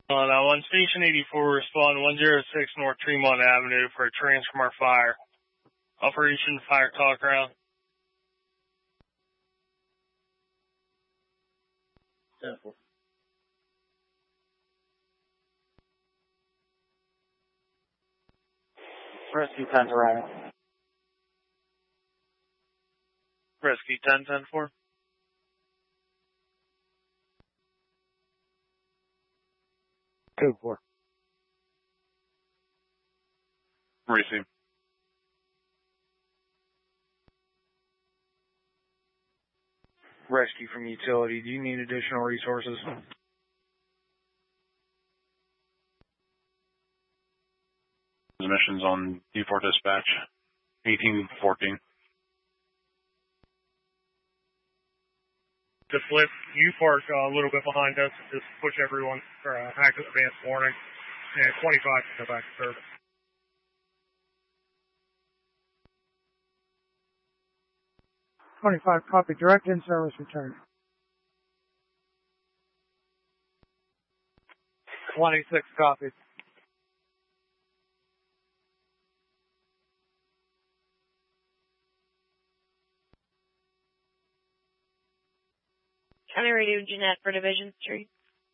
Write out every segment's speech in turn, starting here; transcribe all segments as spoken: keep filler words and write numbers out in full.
On uh, one Station eighty-four, respond one oh six North Tremont Avenue for a transformer fire. Operation Fire Talk Round. ten four. Rescue ten arriving. Rescue ten, ten four. Code four. Receive. Rescue from utility. Do you need additional resources? Missions on D four dispatch. eighteen fourteen. To flip, you park uh, a little bit behind us. Just push everyone for uh, active advance warning. And twenty-five to go back to service. twenty-five, copy. Direct in-service return. twenty-six, copy. County Radio Jeanette for Division Street.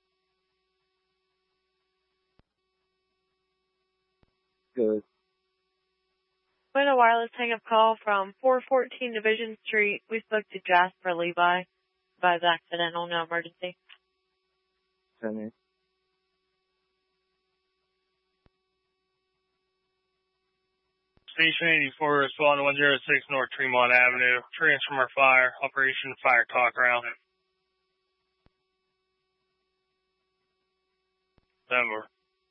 Good. We had a wireless hang-up call from four fourteen Division Street. We spoke to Jasper Levi. Advised accidental, no emergency. Send me. Station eighty-four, respond one oh six North Tremont Avenue. Transformer fire. Operation Fire Talk Round. Denver.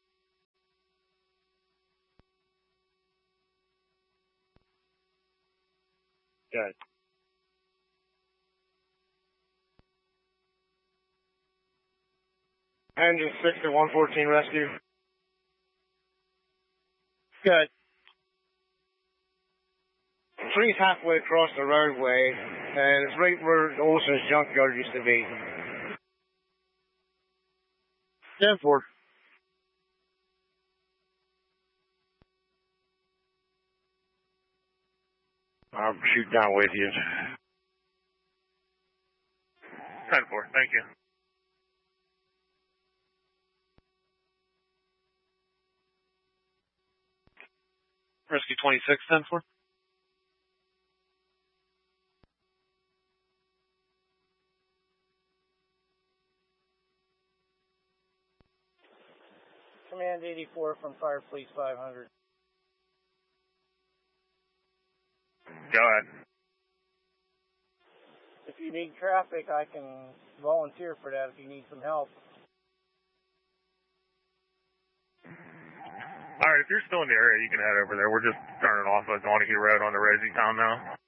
Good. Engine six to one fourteen rescue. Good. Tree's halfway across the roadway, and it's right where Olson's junkyard used to be. ten four. I'll shoot down with you. ten four, thank you. Rescue twenty-six, ten four. Command eighty-four from Fire Fleet five hundred. Go ahead. If you need traffic, I can volunteer for that if you need some help. Alright, if you're still in the area, you can head over there. We're just turning off a Donahue Road on the Rosie Town now.